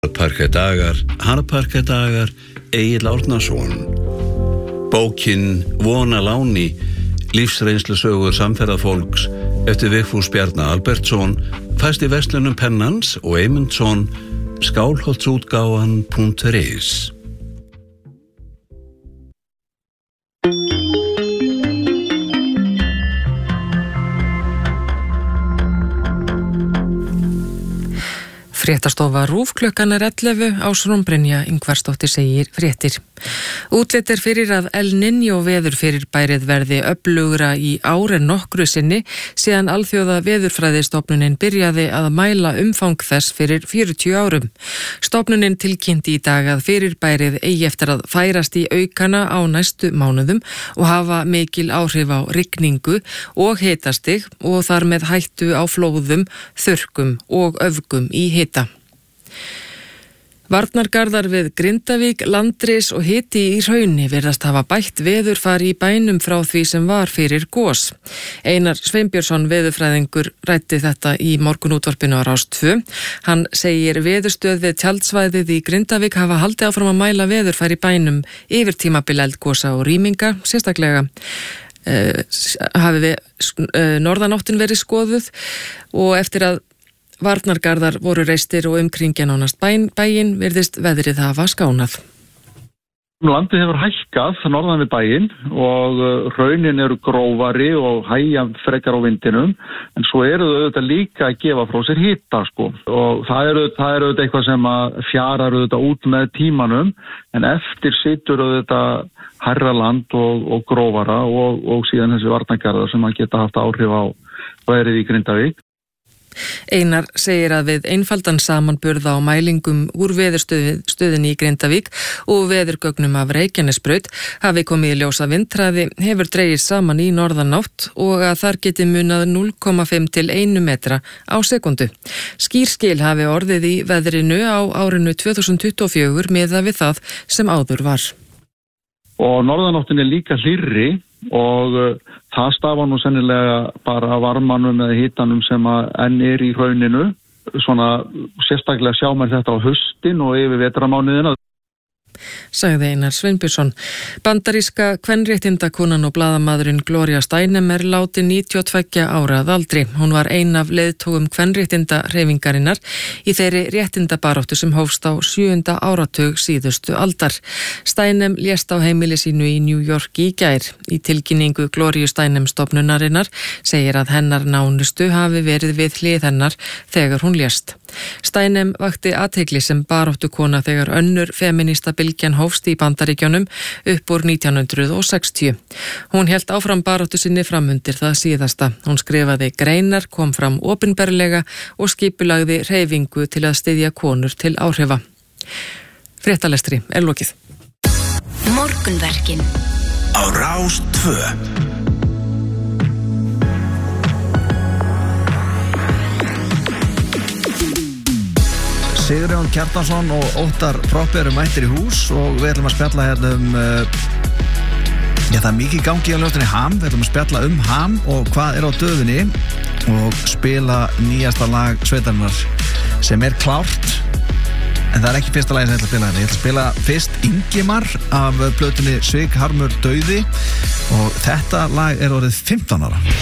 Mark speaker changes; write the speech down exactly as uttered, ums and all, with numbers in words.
Speaker 1: Harparkadagar, Harparkadagar, Egill Árnason. Bókin Vona láni, lífsreynslusögur samferðafólks eftir Vigfús Bjarna Albertsson, fæst í verslunum Pennans og Eymundsson, skálholtsútgáfan punktur is.
Speaker 2: Fréttastofa RÚV klukkan er ellefu, Ásrún Brynja Ingvarsdóttir segir fréttir. Útlit er fyrir að El Niño veðurfyrirbærið verði öflugra í ár en nokkru sinni síðan alþjóða veðurfræðistofnunin byrjaði að mæla umfang þess fyrir fjörutíu árum. Stofnunin tilkynnti í dag að fyrirbærið eigi eftir að færast í aukana á næstu mánuðum og hafa mikil áhrif á rigningu og hitastig og þar með hættu á flóðum, þurrkum og öfgum í hita. Varnargarðar við Grindavík, Landris og hiti í Hrauni virðast hafa bætt veðurfar í bænum frá því sem var fyrir gos. Einar Sveinbjörnsson veðurfræðingur ræddi þetta í morgunútvarpinu á Rás tvö. Hann segir veðurstöð við tjaldsvæðið í Grindavík hafa haldið áfram að mæla veðurfar í bænum yfir tímabil eldgosa og rýminga, sérstaklega uh, hafi við uh, norðanáttin verið skoðuð og eftir að varnargarðar voru reistir og umkringja nánast bæin, bæin virðist veðrið hafa skánað.
Speaker 3: Landið hefur hækkað norðan við bæin og hraunin eru grófari og hægja frekar á vindinum, en svo eru þau auðvitað líka að gefa frá sér hita sko. Og það eru það eru auðvitað eitthvað sem að fjarar auðvitað út með tímanum, en eftir situr auðvitað hærra land og, og grófara og, og síðan þessi varnargarðar sem að geta haft áhrif á veðrið í Grindavík.
Speaker 2: Einar segir að við einfaldan samanburða á mælingum úr veðurstöðinni í Grindavík og veðurgögnum af Reykjanesbraut hafi komið í ljós að vindhraði hefur dregist saman í norðanátt og að þar geti munað núll komma fimm til einn metra á sekundu. Skýrskil hafi orðið í veðrinu á árinu tvö þúsund tuttugu og fjögur miðað við það sem áður var.
Speaker 3: Og norðanáttin er líka hlýrri og uh, það stafa nú sennilega bara varmanum eða hitanum sem að enn er í hrauninu. Svona sérstaklega sjá mér þetta á haustin og yfir vetramánuðina.
Speaker 2: Sagði Einar Sveinbjörnsson. Bandaríska kvenréttindakonan og blaðamaðurinn Gloria Steinem er látin níutíu og tveggja ára að aldri. Hún var ein af leiðtogum kvenréttindahreyfingarinnar í þeirri réttindabaráttu sem hófst á sjöunda áratug síðustu aldar. Steinem lést á heimili sínu í New York í gær. Í tilkynningu Gloriu Steinem stofnunarinnar segir að hennar nánustu hafi verið við hlið hennar þegar hún lést. Steinem vakti athygli sem baráttukona þegar önnur feminista bylgjan hófst í Bandaríkjunum upp úr nítján hundruð og sextíu. Hún hélt áfram baráttu sinni framundir það síðasta. Hún skrifaði greinar, kom fram opinberlega og skipulagði hreyfingu til að styðja konur til áhrifa. Fréttalestri er lokið.
Speaker 4: Morgunverkin
Speaker 1: Á Rás tvö.
Speaker 5: Sigurjón Kjartansson og Óttar Proppé eru mættir í hús og við ætlum að spjalla hérna um uh, já, það er mikið gangi á ljóstinni Ham. Við ætlum að spjalla um Ham og hvað er á döfinni og spila nýjasta lag sveitarinnar sem er klárt, en það er ekki fyrsta lagi sem ég ætla að spila hérna. Ég ætla að spila fyrst Ingimar af plötunni Svik Harmur Dauði og þetta lag er orðið fimmtán ára.